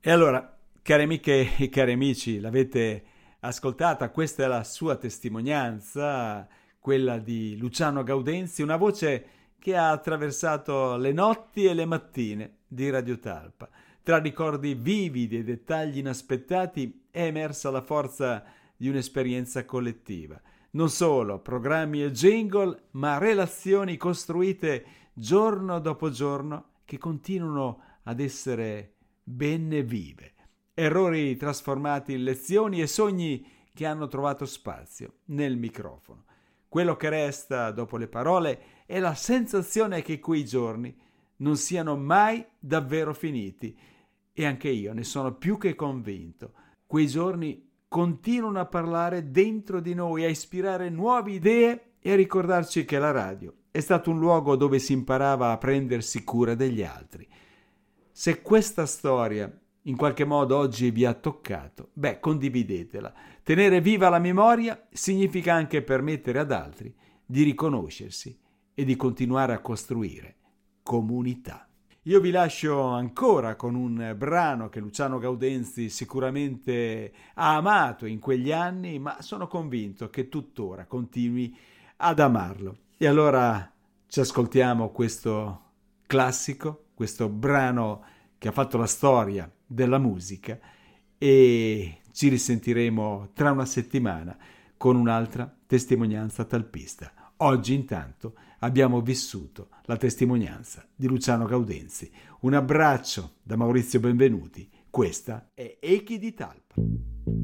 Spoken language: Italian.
E allora, cari amiche e cari amici, l'avete ascoltata, questa è la sua testimonianza, quella di Luciano Gaudenzi, una voce che ha attraversato le notti e le mattine di Radio Talpa. Tra ricordi vividi e dettagli inaspettati è emersa la forza di un'esperienza collettiva. Non solo programmi e jingle, ma relazioni costruite giorno dopo giorno che continuano ad essere benne vive. Errori trasformati in lezioni e sogni che hanno trovato spazio nel microfono. Quello che resta dopo le parole è la sensazione che quei giorni non siano mai davvero finiti. E anche io ne sono più che convinto. Quei giorni continuano a parlare dentro di noi, a ispirare nuove idee e a ricordarci che la radio è stato un luogo dove si imparava a prendersi cura degli altri. Se questa storia in qualche modo oggi vi ha toccato, condividetela. Tenere viva la memoria significa anche permettere ad altri di riconoscersi e di continuare a costruire comunità. Io vi lascio ancora con un brano che Luciano Gaudenzi sicuramente ha amato in quegli anni, ma sono convinto che tuttora continui ad amarlo. E allora ci ascoltiamo questo classico, questo brano che ha fatto la storia della musica, e ci risentiremo tra una settimana con un'altra testimonianza talpista. Oggi intanto abbiamo vissuto la testimonianza di Luciano Gaudenzi. Un abbraccio da Maurizio Benvenuti. Questa è Echi di Talpa.